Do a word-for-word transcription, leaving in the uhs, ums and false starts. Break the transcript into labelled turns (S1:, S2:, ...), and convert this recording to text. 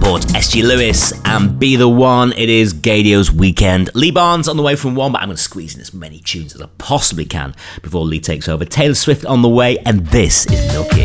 S1: support S G Lewis and Be The One. It is Gaydio's weekend. Lee Barnes on the way from one, but I'm going to squeeze in as many tunes as I possibly can before Lee takes over. Taylor Swift on the way, and this is Milky.